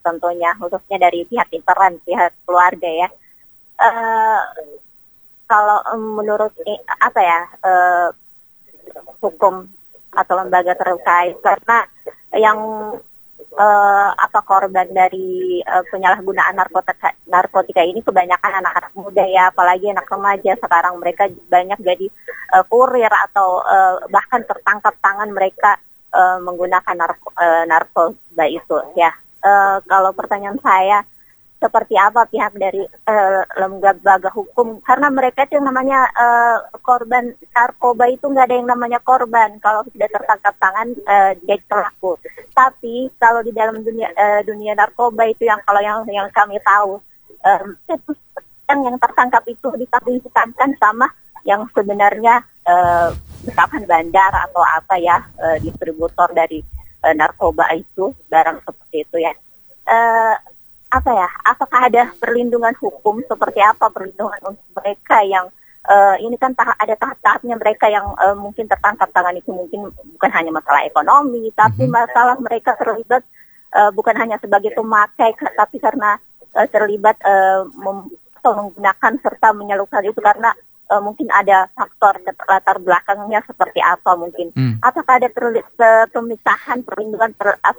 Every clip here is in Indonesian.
tentunya, khususnya dari pihak intern, pihak keluarga ya. Kalau menurut hukum atau lembaga terkait, karena yang korban dari penyalahgunaan narkotika ini kebanyakan anak-anak muda ya, apalagi anak remaja. Sekarang mereka banyak jadi kurir atau bahkan tertangkap tangan mereka menggunakan narkoba itu ya. Kalau pertanyaan saya, seperti apa pihak dari lembaga hukum, karena mereka itu yang namanya korban narkoba itu nggak ada yang namanya korban kalau sudah tertangkap tangan jadi pelaku. Tapi kalau di dalam dunia narkoba itu yang kami tahu, yang tertangkap itu dikambing hitamkan sama yang sebenarnya misalkan bandar atau distributor dari narkoba itu, barang seperti itu ya. Apakah ada perlindungan hukum, seperti apa perlindungan untuk mereka yang ini kan ada tahap-tahapnya, mereka yang mungkin tertangkap tangan itu mungkin bukan hanya masalah ekonomi, tapi masalah mereka terlibat bukan hanya sebagai pemakai, tapi karena terlibat menggunakan serta menyalurkan itu karena mungkin ada faktor latar belakangnya seperti apa mungkin. Apakah ada pemisahan perlindungan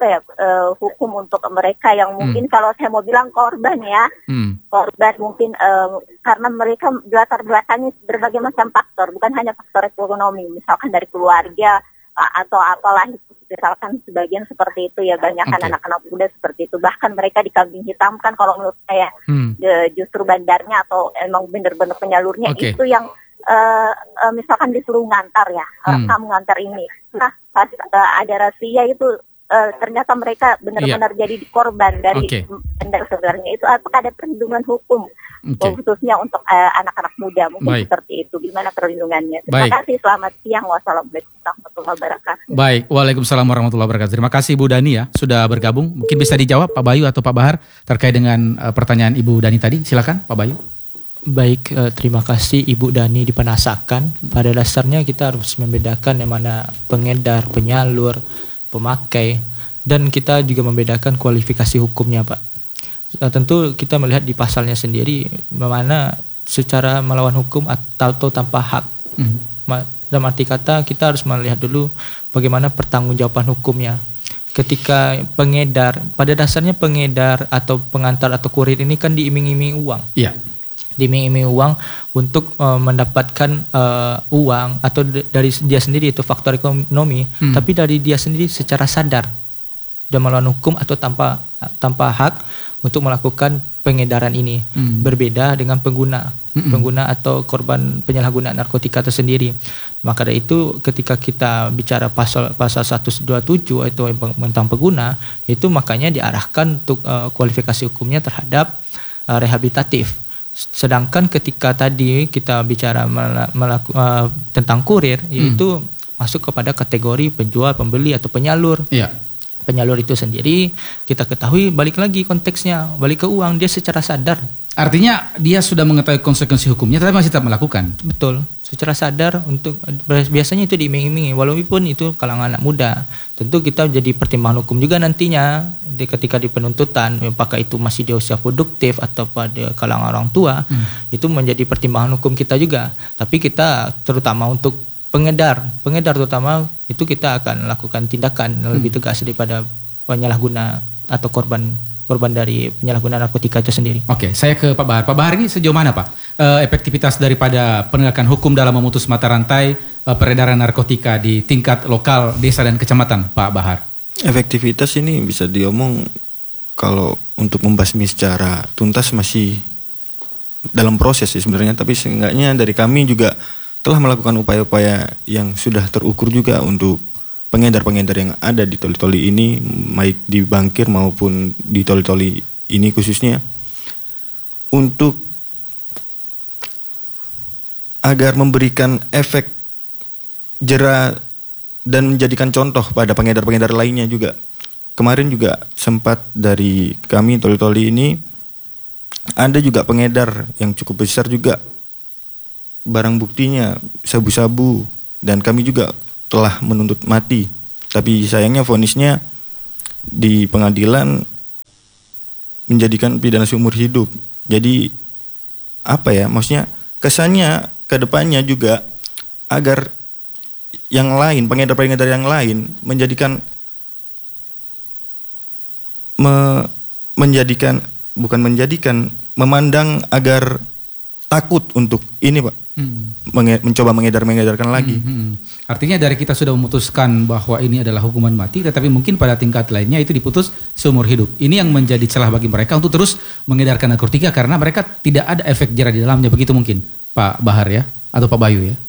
hukum untuk mereka yang mungkin kalau saya mau bilang korban ya, korban mungkin karena mereka latar belakangnya berbagai macam faktor, bukan hanya faktor ekonomi, misalkan dari keluarga atau apalah itu, misalkan sebagian seperti itu ya, banyak anak-anak muda seperti itu, bahkan mereka dikambing hitamkan kalau menurut saya. Justru bandarnya atau emang benar-benar penyalurnya itu yang misalkan disuruh ngantar ya, kamu ngantar ini, nah pas ada razia itu ternyata mereka benar-benar jadi korban dari bandar sebenarnya itu. Apakah ada perlindungan hukum khususnya untuk anak-anak muda mungkin seperti itu, gimana perlindungannya? Terima kasih, selamat siang, wassalamualaikum warahmatullahi wabarakatuh. Baik, waalaikumsalam warahmatullahi wabarakatuh. Terima kasih Ibu Dani ya sudah bergabung. Mungkin bisa dijawab Pak Bayu atau Pak Bahar terkait dengan pertanyaan Ibu Dani tadi. Silakan Pak Bayu. Baik, terima kasih Ibu Dani di Penasakan. Pada dasarnya kita harus membedakan yang mana pengedar, penyalur, pemakai, dan kita juga membedakan kualifikasi hukumnya, Pak. Tentu kita melihat di pasalnya sendiri, mana secara melawan hukum atau tanpa hak. Dalam arti kata kita harus melihat dulu bagaimana pertanggungjawaban hukumnya. Ketika pengedar, pada dasarnya pengedar atau pengantar atau kurir ini kan diiming-imingi uang. Iya. Diiming-imingi uang untuk mendapatkan uang atau dari dia sendiri, itu faktor ekonomi, tapi dari dia sendiri secara sadar dan melawan hukum atau tanpa hak untuk melakukan pengedaran ini. Berbeda dengan pengguna atau korban penyalahgunaan narkotika tersendiri. Maka dari itu ketika kita bicara pasal 127 itu tentang pengguna, itu makanya diarahkan untuk kualifikasi hukumnya terhadap rehabilitatif. Sedangkan ketika tadi kita bicara tentang kurir, yaitu masuk kepada kategori penjual, pembeli atau penyalur. Iya. Penyalur itu sendiri kita ketahui, balik lagi konteksnya, balik ke uang, dia secara sadar. Artinya dia sudah mengetahui konsekuensi hukumnya tapi masih tetap melakukan. Betul, secara sadar. Untuk biasanya itu diiming-imingi, walaupun itu kalangan anak muda. Tentu kita jadi pertimbangan hukum juga nantinya ketika di penuntutan, apakah itu masih di usia produktif atau pada kalangan orang tua, itu menjadi pertimbangan hukum kita juga. Tapi kita terutama untuk pengedar terutama itu kita akan lakukan tindakan lebih tegas daripada penyalahguna atau korban dari penyalahgunaan narkotika itu sendiri. Oke, saya ke Pak Bahar. Pak Bahar, ini sejauh mana Pak efektivitas daripada penegakan hukum dalam memutus mata rantai peredaran narkotika di tingkat lokal, desa dan kecamatan, Pak Bahar? Efektivitas ini bisa diomong kalau untuk membasmi secara tuntas masih dalam proses sih sebenarnya, tapi seenggaknya dari kami juga telah melakukan upaya-upaya yang sudah terukur juga untuk pengedar-pengedar yang ada di toli-toli ini, baik di Bangkir maupun di toli-toli ini khususnya, untuk agar memberikan efek jera dan menjadikan contoh pada pengedar-pengedar lainnya juga. Kemarin juga sempat dari kami toli-toli ini ada juga pengedar yang cukup besar juga, barang buktinya sabu-sabu, dan kami juga telah menuntut mati. Tapi sayangnya vonisnya di pengadilan menjadikan pidana seumur hidup. Jadi apa ya, maksudnya kesannya ke depannya juga agar yang lain, pengedar-pengedar yang lain memandang agar takut untuk ini, Pak. Mencoba mengedarkan lagi. Artinya dari kita sudah memutuskan bahwa ini adalah hukuman mati, tetapi mungkin pada tingkat lainnya itu diputus seumur hidup. Ini yang menjadi celah bagi mereka untuk terus mengedarkan narkotika karena mereka tidak ada efek jerah di dalamnya, begitu mungkin, Pak Bahar ya, atau Pak Bayu ya.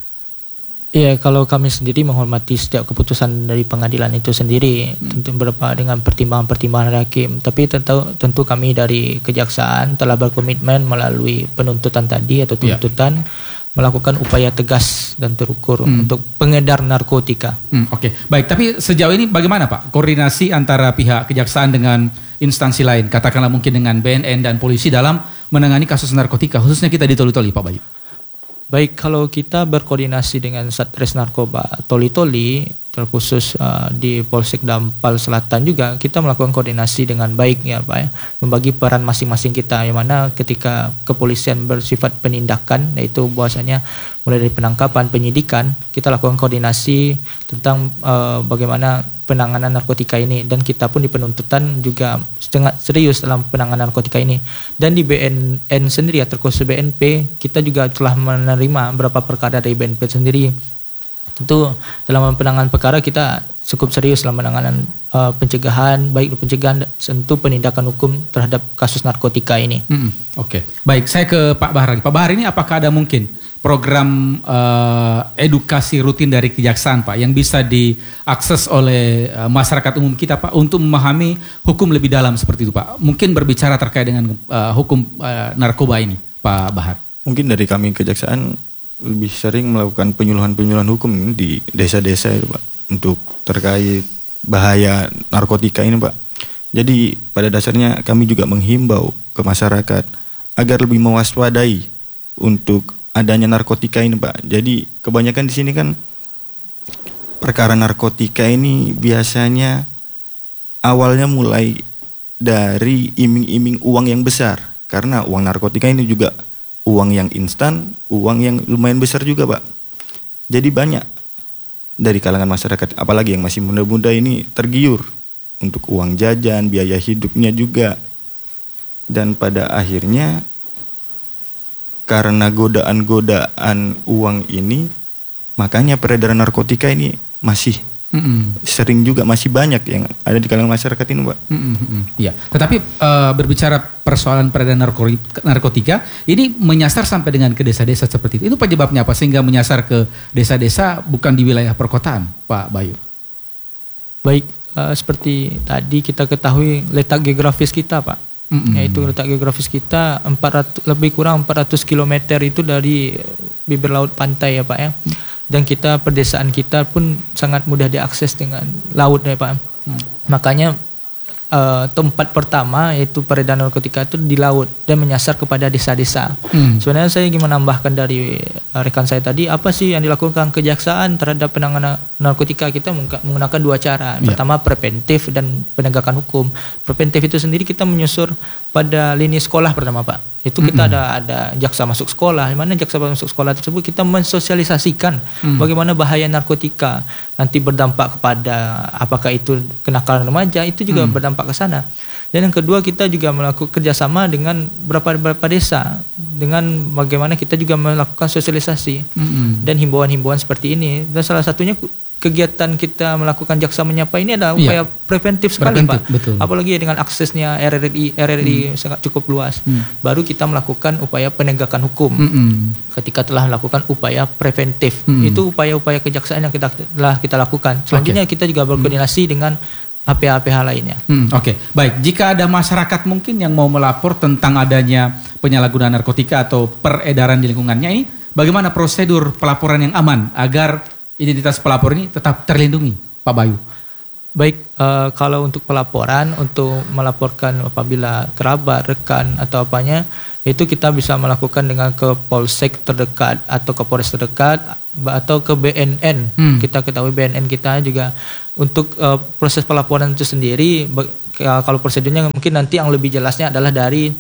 Iya, kalau kami sendiri menghormati setiap keputusan dari pengadilan itu sendiri, tentu beberapa dengan pertimbangan-pertimbangan hakim. Tapi tentu kami dari kejaksaan telah berkomitmen melalui penuntutan tadi atau tuntutan melakukan upaya tegas dan terukur untuk pengedar narkotika. Oke. Baik, tapi sejauh ini bagaimana Pak koordinasi antara pihak kejaksaan dengan instansi lain, katakanlah mungkin dengan BNN dan polisi dalam menangani kasus narkotika, khususnya kita di Toli-Toli, Pak Bayu? Baik, kalau kita berkoordinasi dengan Satres Narkoba Toli-Toli, terkhusus di Polsek Dampal Selatan juga, kita melakukan koordinasi dengan baik ya Pak ya, membagi peran masing-masing kita, yang mana ketika kepolisian bersifat penindakan, yaitu bahwasanya mulai dari penangkapan, penyidikan, kita lakukan koordinasi tentang bagaimana penanganan narkotika ini, dan kita pun di penuntutan juga sangat serius dalam penanganan narkotika ini. Dan di BNN sendiri ya, terkhusus BNP, kita juga telah menerima beberapa perkara dari BNP sendiri. Tentu dalam penanganan perkara kita cukup serius dalam penanganan pencegahan, baik pencegahan tentu penindakan hukum terhadap kasus narkotika ini. Oke. Baik, saya ke Pak Bahar lagi. Pak Bahar, ini apakah ada mungkin program edukasi rutin dari kejaksaan Pak yang bisa diakses oleh masyarakat umum kita Pak untuk memahami hukum lebih dalam seperti itu Pak? Mungkin berbicara terkait dengan hukum narkoba ini Pak Bahar. Mungkin dari kami kejaksaan lebih sering melakukan penyuluhan hukum di desa-desa itu Pak, untuk terkait bahaya narkotika ini Pak. Jadi pada dasarnya kami juga menghimbau ke masyarakat agar lebih mewaspadai untuk adanya narkotika ini Pak. Jadi kebanyakan di sini kan perkara narkotika ini biasanya awalnya mulai dari iming-iming uang yang besar, karena uang narkotika ini juga uang yang instan, uang yang lumayan besar juga Pak. Jadi banyak dari kalangan masyarakat, apalagi yang masih muda-muda ini tergiur untuk uang jajan, biaya hidupnya juga. Dan pada akhirnya karena godaan-godaan uang ini, makanya peredaran narkotika ini masih sering juga, masih banyak yang ada di kalangan masyarakat ini Pak. Iya. Tetapi berbicara persoalan peredaran narkotika ini menyasar sampai dengan ke desa-desa seperti itu. Itu penyebabnya apa sehingga menyasar ke desa-desa bukan di wilayah perkotaan, Pak Bayu? Baik, seperti tadi kita ketahui letak geografis kita Pak. Yaitu letak geografis kita lebih kurang 400 km itu dari bibir laut pantai ya Pak ya. Dan kita perdesaan kita pun sangat mudah diakses dengan laut ya Pak. Makanya tempat pertama yaitu peredaran narkotika itu di laut dan menyasar kepada desa-desa. Sebenarnya saya ingin menambahkan dari rekan saya tadi, apa sih yang dilakukan kejaksaan terhadap penanganan narkotika? Kita menggunakan dua cara. Pertama preventif dan penegakan hukum. Preventif itu sendiri kita menyusur pada lini sekolah pertama Pak. Itu kita ada jaksa masuk sekolah, di mana jaksa masuk sekolah tersebut kita mensosialisasikan bagaimana bahaya narkotika nanti berdampak kepada apakah itu kenakalan remaja, itu juga berdampak ke sana. Dan yang kedua, kita juga melakukan kerjasama dengan beberapa desa, dengan bagaimana kita juga melakukan sosialisasi dan himbauan-himbauan seperti ini. Dan salah satunya kegiatan kita melakukan jaksa menyapa ini adalah upaya preventif sekali Pak. Betul. Apalagi dengan aksesnya RRI sangat cukup luas. Baru kita melakukan upaya penegakan hukum. Ketika telah melakukan upaya preventif, itu upaya-upaya kejaksaan yang telah kita lakukan. Selanjutnya kita juga berkoordinasi dengan APH lainnya. Oke. Baik, jika ada masyarakat mungkin yang mau melapor tentang adanya penyalahgunaan narkotika atau peredaran di lingkungannya ini, bagaimana prosedur pelaporan yang aman agar identitas pelapor ini tetap terlindungi, Pak Bayu? Baik, kalau untuk pelaporan, untuk melaporkan apabila kerabat, rekan atau apanya, itu kita bisa melakukan dengan ke polsek terdekat atau ke polres terdekat atau ke BNN. Kita ketahui BNN kita juga untuk proses pelaporan itu sendiri, Kalau prosedurnya mungkin nanti yang lebih jelasnya adalah dari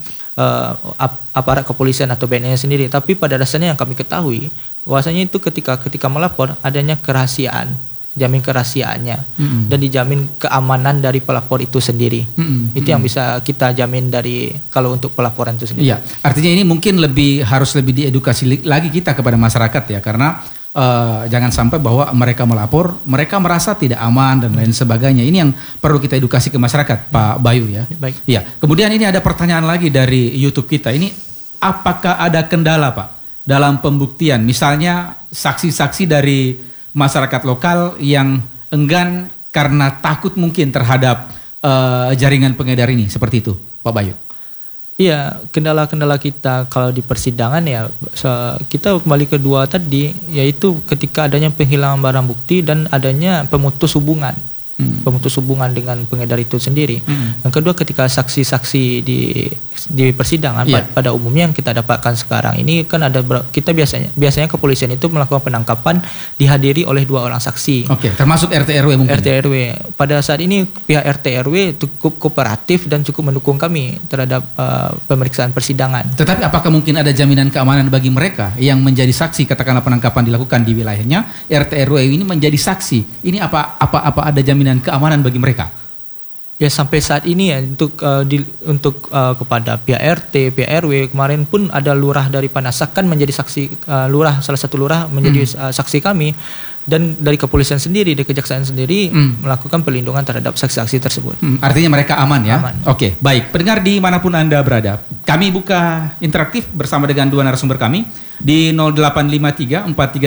aparat kepolisian atau BNN sendiri. Tapi pada dasarnya yang kami ketahui bahwasanya itu ketika melapor adanya kerahasiaan, jamin kerahasiaannya dan dijamin keamanan dari pelapor itu sendiri. Itu yang bisa kita jamin dari kalau untuk pelaporan itu sendiri. Iya, artinya ini mungkin harus lebih diedukasi lagi kita kepada masyarakat ya, karena jangan sampai bahwa mereka melapor, mereka merasa tidak aman dan lain sebagainya. Ini yang perlu kita edukasi ke masyarakat, Pak Bayu ya. Baik. Iya. Kemudian ini ada pertanyaan lagi dari YouTube kita. Ini apakah ada kendala, Pak, dalam pembuktian? Misalnya saksi-saksi dari masyarakat lokal yang enggan karena takut mungkin terhadap jaringan pengedar ini, seperti itu, Pak Bayu. Iya, kendala-kendala kita kalau di persidangan ya kita kembali ke dua tadi, yaitu ketika adanya penghilangan barang bukti dan adanya pemutus hubungan dengan pengedar itu sendiri. Yang kedua, ketika saksi-saksi di persidangan pada umumnya yang kita dapatkan sekarang ini kan kita biasanya kepolisian itu melakukan penangkapan dihadiri oleh 2 orang saksi. Oke, termasuk RT RW mungkin. RT RW. Pada saat ini pihak RT RW cukup kooperatif dan cukup mendukung kami terhadap pemeriksaan persidangan. Tetapi apakah mungkin ada jaminan keamanan bagi mereka yang menjadi saksi, katakanlah penangkapan dilakukan di wilayahnya, RT RW ini menjadi saksi. Ini apa ada jaminan keamanan bagi mereka? Ya, sampai saat ini ya untuk kepada pihak RT, pihak RW, kemarin pun ada lurah dari Panasakan menjadi saksi, salah satu lurah menjadi saksi kami, dan dari kepolisian sendiri, dari kejaksaan sendiri melakukan perlindungan terhadap saksi-saksi tersebut. Artinya mereka aman ya? Aman. Oke, baik. Pendengar dimanapun Anda berada, kami buka interaktif bersama dengan 2 narasumber kami di 0853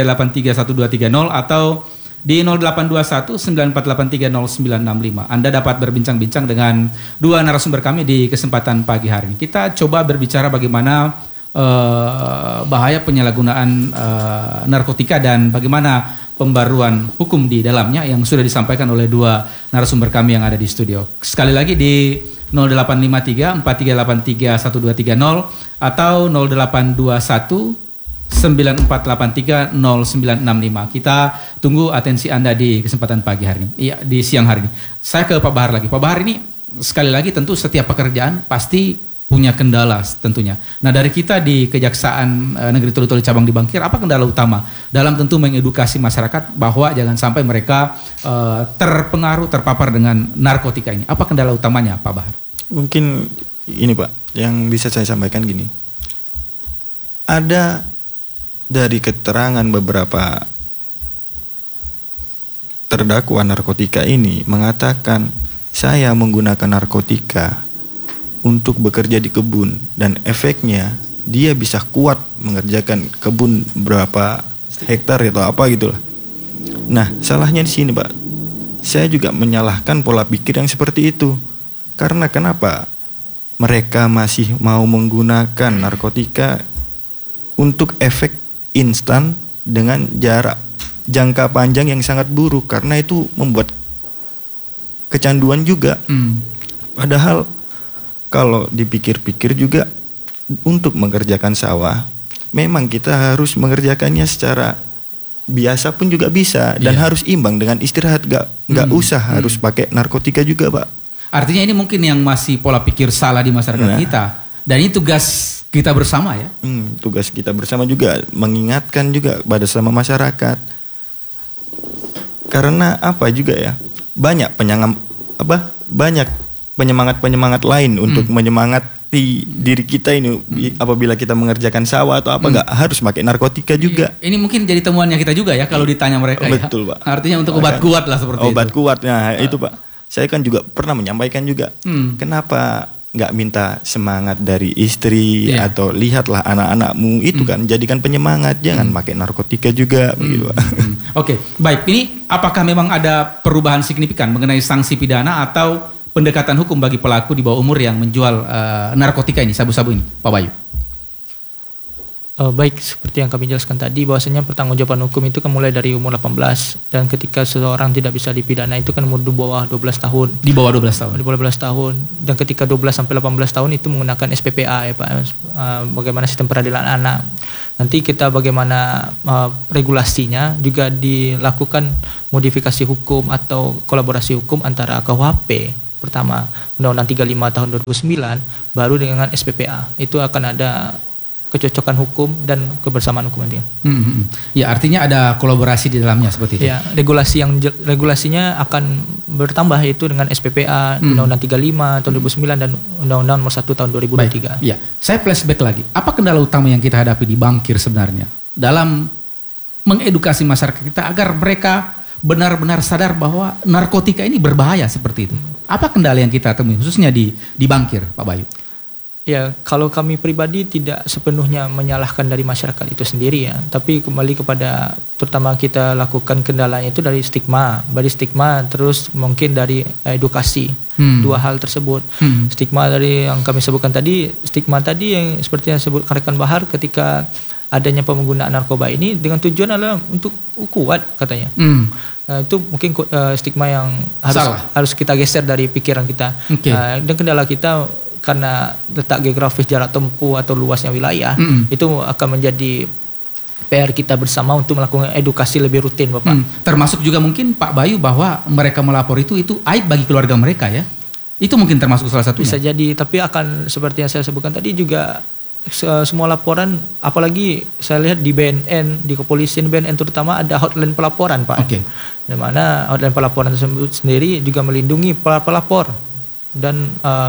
4383 1230 atau di 0821 9483 0965. Anda dapat berbincang-bincang dengan 2 narasumber kami di kesempatan pagi hari ini. Kita coba berbicara bagaimana bahaya penyalahgunaan narkotika dan bagaimana pembaruan hukum di dalamnya yang sudah disampaikan oleh 2 narasumber kami yang ada di studio. Sekali lagi di 0853 4383 1230 atau 0821 9483 0965. Kita tunggu atensi Anda di kesempatan pagi hari ini. Iya, di siang hari ini. Saya ke Pak Bahar lagi. Pak Bahar, ini sekali lagi tentu setiap pekerjaan pasti punya kendala tentunya. Nah, dari kita di Kejaksaan Negeri Tolu-Tolu Cabang di Bangkir, apa kendala utama dalam tentu mengedukasi masyarakat bahwa jangan sampai mereka terpengaruh, terpapar dengan narkotika ini? Apa kendala utamanya, Pak Bahar? Mungkin ini, Pak, yang bisa saya sampaikan gini. Ada dari keterangan beberapa terdakwa narkotika ini mengatakan, saya menggunakan narkotika untuk bekerja di kebun dan efeknya dia bisa kuat mengerjakan kebun berapa hektar atau apa gitulah. Nah, salahnya di sini, Pak. Saya juga menyalahkan pola pikir yang seperti itu. Karena kenapa mereka masih mau menggunakan narkotika untuk efek instan dengan jarak jangka panjang yang sangat buruk, karena itu membuat kecanduan juga. Padahal kalau dipikir-pikir juga untuk mengerjakan sawah memang kita harus mengerjakannya secara biasa pun juga bisa dan harus imbang dengan istirahat, nggak usah harus pakai narkotika juga, Pak. Artinya ini mungkin yang masih pola pikir salah di masyarakat kita, dan ini tugas kita bersama ya. Tugas kita bersama juga mengingatkan juga pada sama masyarakat. Karena apa juga ya? Banyak penyemangat lain untuk menyemangati diri kita ini apabila kita mengerjakan sawah atau apa, nggak harus pakai narkotika juga. Ini mungkin jadi temuannya kita juga ya kalau ditanya mereka. Betul, ya. Pak. Artinya untuk obat kuat lah seperti itu. Obat kuat, nah itu, Pak. Saya kan juga pernah menyampaikan juga. Kenapa nggak minta semangat dari istri atau lihatlah anak-anakmu itu kan jadikan penyemangat, jangan pakai narkotika juga gitu. Oke, baik. Ini apakah memang ada perubahan signifikan mengenai sanksi pidana atau pendekatan hukum bagi pelaku di bawah umur yang menjual narkotika ini, sabu-sabu ini, Pak Bayu? Baik, seperti yang kami jelaskan tadi, bahwasanya pertanggungjawaban hukum itu kan mulai dari umur 18, dan ketika seseorang tidak bisa dipidana itu kan umur di bawah 12 tahun. Di bawah 12 tahun. Di bawah 12 tahun. Dan ketika 12 sampai 18 tahun itu menggunakan SPPA ya, Pak. Bagaimana sistem peradilan anak. Nanti kita bagaimana regulasinya juga dilakukan modifikasi hukum atau kolaborasi hukum antara KUHP pertama Undang-Undang 35 tahun 2009, baru dengan SPPA. Itu akan ada kecocokan hukum dan kebersamaan hukum nanti. Ya, artinya ada kolaborasi di dalamnya seperti itu. Ya, regulasinya akan bertambah, yaitu dengan SPPA, Undang-Undang 35 tahun 2009 dan Undang-Undang Nomor 1 tahun 2023. Baik, ya, saya flashback lagi. Apa kendala utama yang kita hadapi di Bangkir sebenarnya dalam mengedukasi masyarakat kita agar mereka benar-benar sadar bahwa narkotika ini berbahaya seperti itu? Apa kendala yang kita temui khususnya di Bangkir, Pak Bayu? Ya, kalau kami pribadi tidak sepenuhnya menyalahkan dari masyarakat itu sendiri ya, tapi kembali kepada terutama kita lakukan kendalanya itu dari stigma, terus mungkin dari edukasi. Dua hal tersebut. Stigma dari yang kami sebutkan tadi, yang seperti yang disebut rekan Bahar ketika adanya penggunaan narkoba ini dengan tujuan adalah untuk kuat katanya. Nah, itu mungkin stigma yang harus kita geser dari pikiran kita. Dan kendala kita karena letak geografis, jarak tempuh atau luasnya wilayah, itu akan menjadi PR kita bersama untuk melakukan edukasi lebih rutin, Bapak. Termasuk juga mungkin Pak Bayu bahwa mereka melapor itu aib bagi keluarga mereka ya. Itu mungkin termasuk salah satunya. Bisa jadi, tapi akan seperti yang saya sebutkan tadi juga semua laporan, apalagi saya lihat di BNN, di kepolisian BNN terutama ada hotline pelaporan, Pak. Di mana hotline pelaporan tersebut sendiri juga melindungi pelapor dan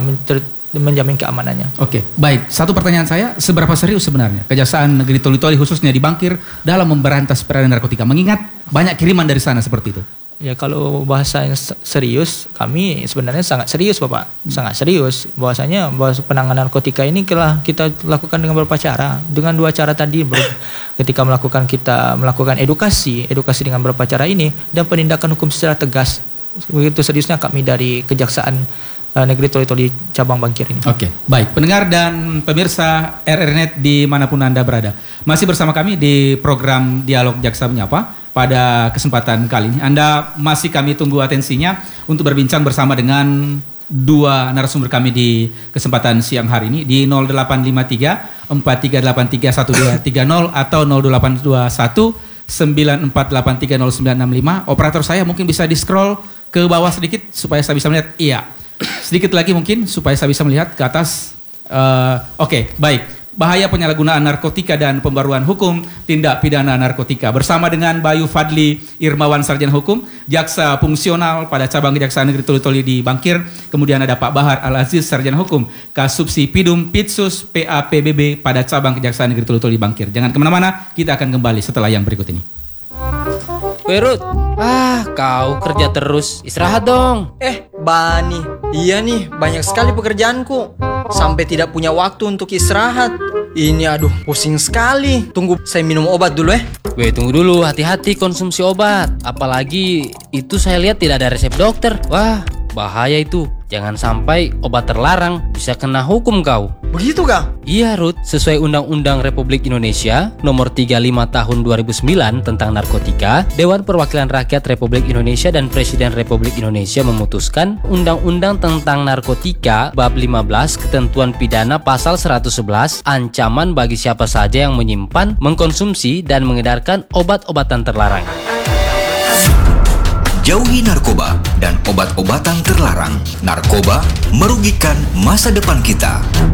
menjamin keamanannya. Baik. Satu pertanyaan saya, seberapa serius sebenarnya Kejaksaan Negeri Toli-Toli khususnya di Bangkir dalam memberantas peredaran narkotika? Mengingat banyak kiriman dari sana seperti itu. Ya, kalau bahasa yang serius, kami sebenarnya sangat serius, Bapak. Sangat serius. Bahwasanya penanganan narkotika ini telah kita lakukan dengan beberapa cara. Dengan dua cara tadi, ketika kita melakukan edukasi dengan beberapa cara ini, dan penindakan hukum secara tegas. Begitu seriusnya kami dari Kejaksaan Negeri Toli-Toli cabang Bangkir ini. Baik. Pendengar dan pemirsa RRNet dimanapun Anda berada, masih bersama kami di program Dialog Jaksa Menyapa. Pada kesempatan kali ini Anda masih kami tunggu atensinya untuk berbincang bersama dengan dua narasumber kami di kesempatan siang hari ini di 0853 4383 1230 atau 0821 94830965. Operator saya mungkin bisa di-scroll ke bawah sedikit supaya saya bisa melihat. Iya. Sedikit lagi mungkin supaya saya bisa melihat ke atas. Baik. Bahaya penyalahgunaan narkotika dan pembaruan hukum tindak pidana narkotika bersama dengan Bayu Fadli Irmawan, Sarjana Hukum, Jaksa Fungsional pada cabang Kejaksaan Negeri Toli-Toli di Bangkir. Kemudian ada Pak Bahar Al-Aziz, Sarjana Hukum, Kasubsi Pidum Pitsus PAPBB pada cabang Kejaksaan Negeri Toli-Toli Bangkir. Jangan kemana-mana, kita akan kembali setelah yang berikut ini. Werut, kau kerja terus, istirahat dong. Bani, iya nih, banyak sekali pekerjaanku. Sampai tidak punya waktu untuk istirahat. Ini pusing sekali. Tunggu, saya minum obat dulu Tunggu dulu, hati-hati konsumsi obat. Apalagi itu saya lihat tidak ada resep dokter. Wah, bahaya itu. Jangan sampai obat terlarang, bisa kena hukum kau. Begitu kah? Iya Ruth, sesuai Undang-Undang Republik Indonesia Nomor 35 Tahun 2009 tentang narkotika, Dewan Perwakilan Rakyat Republik Indonesia dan Presiden Republik Indonesia memutuskan Undang-Undang tentang narkotika Bab 15 Ketentuan Pidana Pasal 111 ancaman bagi siapa saja yang menyimpan, mengkonsumsi dan mengedarkan obat-obatan terlarang. Jauhi narkoba dan obat-obatan terlarang. Narkoba merugikan masa depan kita.